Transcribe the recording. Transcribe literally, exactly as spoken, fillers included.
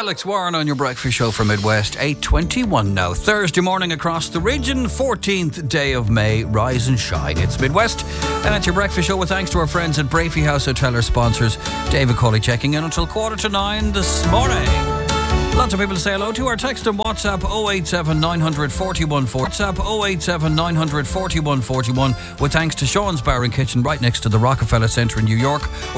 Alex Warren on your breakfast show for Midwest. eight twenty-one now. Thursday morning across the region, fourteenth day of May. Rise and shine. It's Midwest, and it's your breakfast show with thanks to our friends at Brafey House Hotel, our sponsors. David Colley checking in until quarter to nine this morning. Lots of people to say hello to. Our text and WhatsApp oh eight seven nine hundred forty-one forty. WhatsApp oh eight seven nine hundred forty-one forty-one with thanks to Sean's Bar and Kitchen right next to the Rockefeller Centre in New York.